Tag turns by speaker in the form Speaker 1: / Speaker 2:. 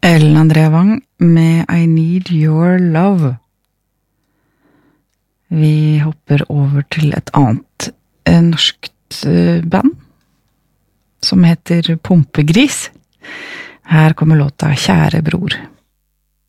Speaker 1: Ellen Andrea Wang med I Need Your Love. Vi hopper over til et annet norskt band som heter Pumpegris. Her kommer låta Kjære bror.